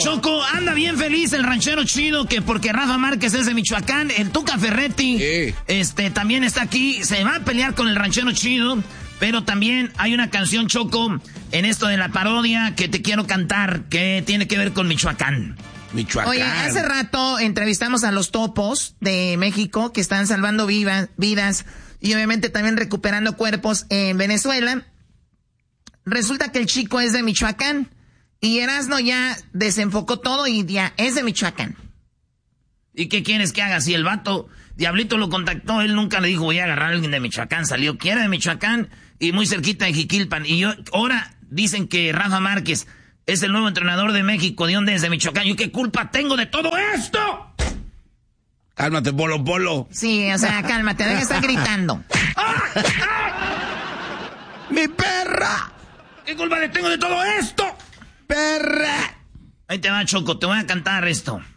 Choco, anda bien feliz el ranchero chido, que porque Rafa Márquez es de Michoacán, el Tuca Ferretti, también está aquí, se va a pelear con el ranchero chido, pero también hay una canción, Choco, en esto de la parodia que te quiero cantar, que tiene que ver con Michoacán. Oye, hace rato entrevistamos a los topos de México que están salvando vidas y obviamente también recuperando cuerpos en Venezuela. Resulta que el chico es de Michoacán y Erasmo ya desenfocó todo y ya es de Michoacán. ¿Y qué quieres que haga? Si el vato, Diablito lo contactó, él nunca le dijo voy a agarrar a alguien de Michoacán, salió que era de Michoacán y muy cerquita de Jiquilpan. Y ahora dicen que Rafa Márquez es el nuevo entrenador de México. ¿De dónde es? De Michoacán. ¿Yo qué culpa tengo de todo esto? Cálmate, Polo. Sí, o sea, cálmate, deja de estar gritando. ¡Mi perra! ¿Qué culpa le tengo de todo esto? ¡Perra! Ahí te va, Choco, te voy a cantar esto.